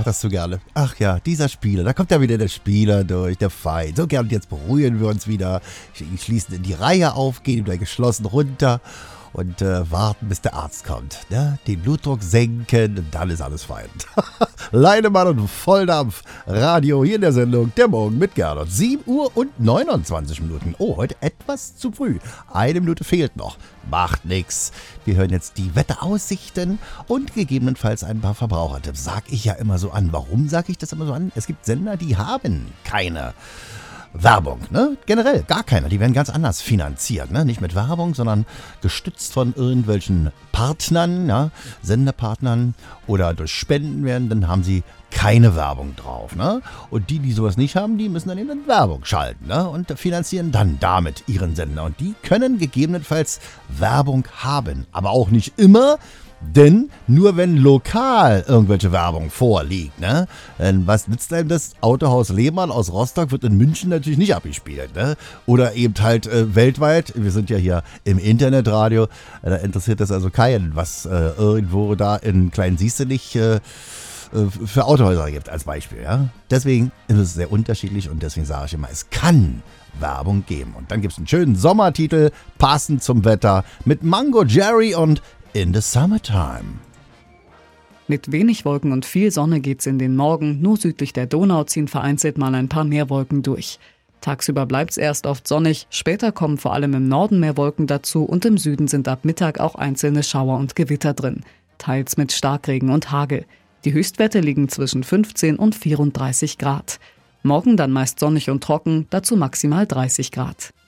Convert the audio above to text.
das so gerne. Ach ja, dieser Spieler, da kommt ja wieder der Spieler durch, der Feind. So gern, und jetzt beruhigen wir uns wieder, schließen in die Reihe auf, gehen wieder geschlossen runter und warten, bis der Arzt kommt. Ne? Den Blutdruck senken und dann ist alles fein. Leinemann und Volldampf. Radio hier in der Sendung Der Morgen mit Gernot. 7 Uhr und 29 Minuten. Oh, heute etwas zu früh. 1 Minute fehlt noch. Macht nix. Wir hören jetzt die Wetteraussichten und gegebenenfalls ein paar Verbrauchertipps. Sag ich ja immer so an. Warum sage ich das immer so an? Es gibt Sender, die haben keine Werbung, ne? Generell gar keiner. Die werden ganz anders finanziert, ne? Nicht mit Werbung, sondern gestützt von irgendwelchen Partnern, ja? Senderpartnern oder durch Spenden werden, dann haben sie keine Werbung drauf, ne? Und die sowas nicht haben, die müssen dann eben Werbung schalten, ne? Und finanzieren dann damit ihren Sender. Und die können gegebenenfalls Werbung haben, aber auch nicht immer. Denn nur wenn lokal irgendwelche Werbung vorliegt, ne? Denn was nützt einem das? Autohaus Lehmann aus Rostock wird in München natürlich nicht abgespielt, ne? Oder eben halt weltweit, wir sind ja hier im Internetradio, da interessiert das also keinen, was irgendwo da in Klein-Siestenich für Autohäuser gibt, als Beispiel, ja? Deswegen ist es sehr unterschiedlich und deswegen sage ich immer, es kann Werbung geben. Und dann gibt es einen schönen Sommertitel, passend zum Wetter, mit Mango Jerry und In the Summertime. Mit wenig Wolken und viel Sonne geht's in den Morgen. Nur südlich der Donau ziehen vereinzelt mal ein paar mehr Wolken durch. Tagsüber bleibt's erst oft sonnig, später kommen vor allem im Norden mehr Wolken dazu und im Süden sind ab Mittag auch einzelne Schauer und Gewitter drin. Teils mit Starkregen und Hagel. Die Höchstwerte liegen zwischen 15 und 34 Grad. Morgen dann meist sonnig und trocken, dazu maximal 30 Grad.